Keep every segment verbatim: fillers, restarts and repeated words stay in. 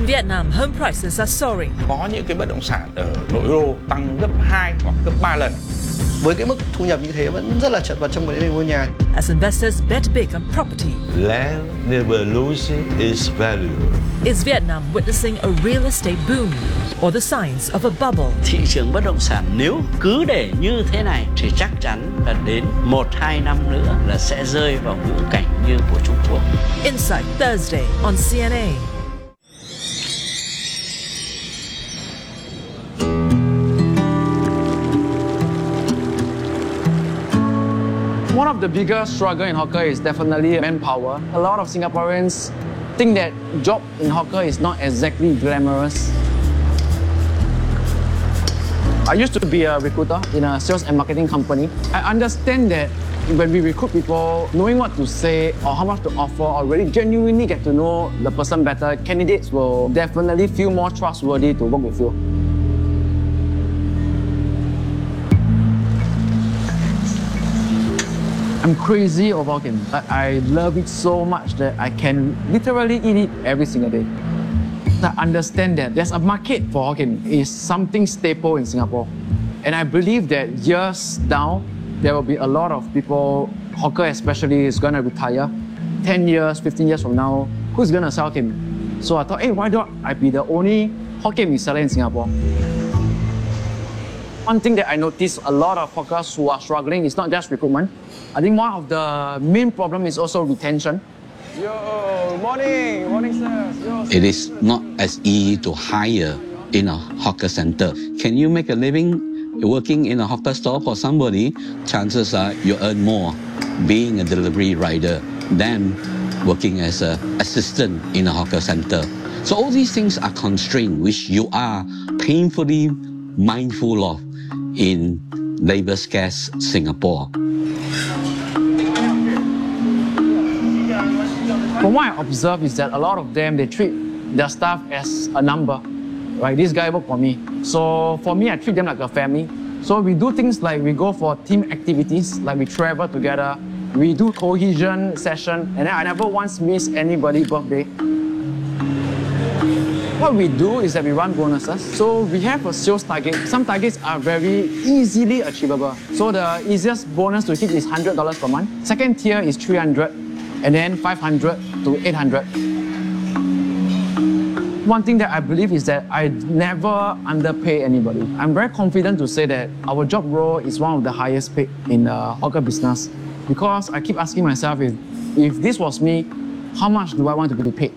Vietnam, home prices are soaring. Có những cái bất động sản ở nội đô tăng gấp hai hoặc gấp ba lần. Với cái mức thu nhập như thế vẫn rất là chật vật trong vấn đề mua nhà. As investors bet big on property, land never loses its value. Is Vietnam witnessing a real estate boom or the signs of a bubble? Thị trường bất động sản nếu cứ để như thế này thì chắc chắn là đến một hai năm nữa là sẽ rơi vào ngữ cảnh như của Trung Quốc. Insight Thursday on C N A. One of the biggest struggle in hawker is definitely manpower. A lot of Singaporeans think that job in hawker is not exactly glamorous. I used to be a recruiter in a sales and marketing company. I understand that when we recruit people, knowing what to say or how much to offer or really genuinely get to know the person better, candidates will definitely feel more trustworthy to work with you. I'm crazy about him. I love it so much that I can literally eat it every single day. I understand that there's a market for Hokkien. It's something staple in Singapore. And I believe that years down, there will be a lot of people, hawker especially, is going to retire. ten years, fifteen years from now, who's going to sell Hokkien? So I thought, hey, why don't I be the only Hokkien seller in Singapore? One thing that I noticed a lot of hawkers who are struggling is not just recruitment. I think one of the main problem is also retention. Yo, morning, morning, sir. Yo, it is not as easy to hire in a hawker center. Can you make a living working in a hawker store for somebody? Chances are you earn more being a delivery rider than working as an assistant in a hawker center. So all these things are constraints which you are painfully mindful of in labor scarce Singapore. From what I observe is that a lot of them, they treat their staff as a number, right? This guy worked for me. So for me, I treat them like a family. So we do things like we go for team activities, like we travel together, we do cohesion session, and then I never once miss anybody's birthday. What we do is that we run bonuses. So we have a sales target. Some targets are very easily achievable. So the easiest bonus to hit is one hundred dollars per month. Second tier is three hundred dollars. And then five hundred to eight hundred. One thing that I believe is that I never underpay anybody. I'm very confident to say that our job role is one of the highest paid in the hawker business, because I keep asking myself, if, if this was me, how much do I want to be paid?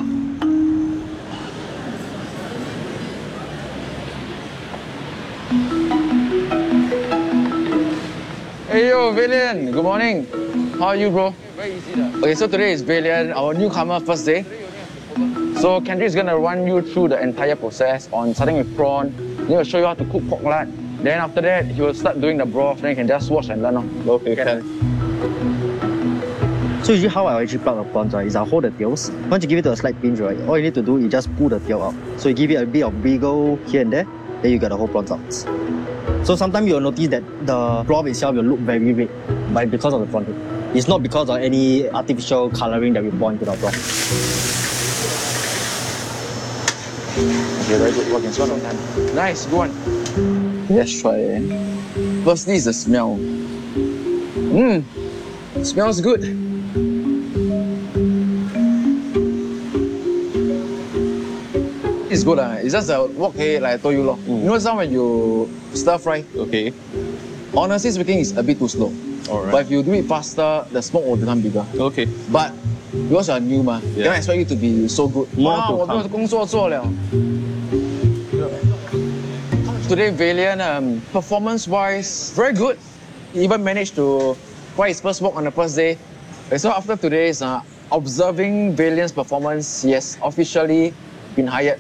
Hey yo, Valiant, good morning. How are you, bro? Very easy. Okay, so today is Valiant, our newcomer first day. So Kendrick is gonna run you through the entire process on starting with prawn. He will show you how to cook pork lard. Then after that, he will start doing the broth. Then you can just watch and learn. Okay, can. So usually how I actually plug the prawns, right, is I hold the tails. Once you give it to a slight pinch, right, all you need to do is just pull the tail out. So you give it a bit of wiggle here and there, then you get the whole prawns out. So sometimes you'll notice that the broth itself will look very red, but because of the prawn. It's not because of any artificial colouring that we pour into the broth. Okay, very good. Working so long time. Nice, go on. Let's try it. Firstly is the smell. Mmm, smells good. It's good. Uh. It's just a wok hei, like I told you. Mm. You know some when you stir fry? Okay. Honestly speaking, it's a bit too slow. Alright. But if you do it faster, the smoke will become bigger. Okay. But because you are new, ma, yeah. Cannot expect you to be so good. More wow, to come. 工作做了. Today, Valiant, um, performance-wise, very good. He even managed to fly his first walk on the first day. So after today's uh, observing Valiant's performance, he has officially been hired.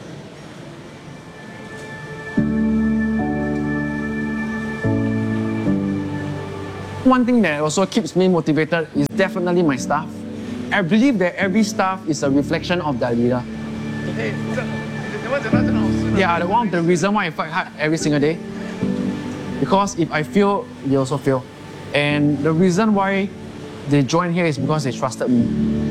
One thing that also keeps me motivated is definitely my staff. I believe that every staff is a reflection of their leader. Yeah, the one of the reasons why I fight hard every single day. Because if I fail, they also fail. And the reason why they join here is because they trusted me.